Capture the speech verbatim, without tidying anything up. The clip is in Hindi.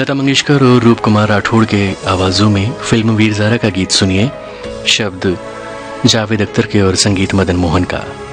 लता मंगेशकर और रूप कुमार राठौड़ के आवाज़ों में फिल्म वीर ज़ारा का गीत सुनिए, शब्द जावेद अख्तर के और संगीत मदन मोहन का।